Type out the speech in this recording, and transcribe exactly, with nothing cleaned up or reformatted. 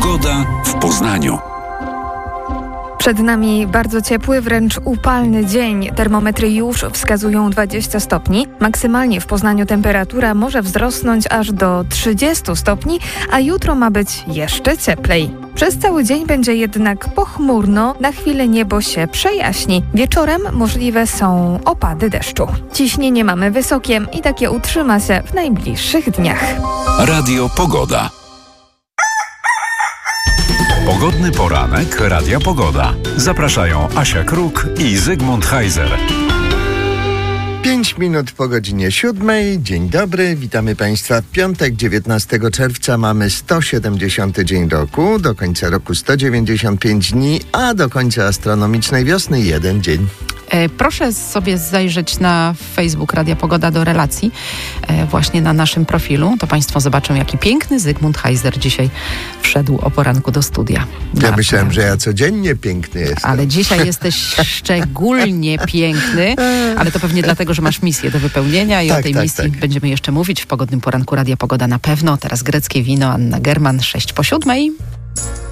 Pogoda w Poznaniu. Przed nami bardzo ciepły, wręcz upalny dzień. Termometry już wskazują dwadzieścia stopni. Maksymalnie w Poznaniu temperatura może wzrosnąć aż do trzydziestu stopni, a jutro ma być jeszcze cieplej. Przez cały dzień będzie jednak pochmurno, na chwilę niebo się przejaśni. Wieczorem możliwe są opady deszczu. Ciśnienie mamy wysokie i takie utrzyma się w najbliższych dniach. Radio Pogoda. Pogodny poranek Radia Pogoda. Zapraszają Asia Kruk i Zygmunt Heiser. Pięć minut po godzinie siódmej. Dzień dobry, witamy Państwa. W piątek, dziewiętnastego czerwca mamy sto siedemdziesiąty dzień roku, do końca roku sto dziewięćdziesiąt pięć dni, a do końca astronomicznej wiosny jeden dzień. E, proszę sobie zajrzeć na Facebook Radia Pogoda do relacji, e, właśnie na naszym profilu. To Państwo zobaczą, jaki piękny Zygmunt Heiser dzisiaj wszedł o poranku do studia. Ja myślałem, że ja codziennie piękny jestem. Ale dzisiaj jesteś szczególnie piękny, ale to pewnie dlatego, że masz misję do wypełnienia i tak, o tej tak, misji tak. będziemy jeszcze mówić w pogodnym poranku Radia Pogoda na pewno. Teraz greckie wino, Anna German, sześć po siódmej.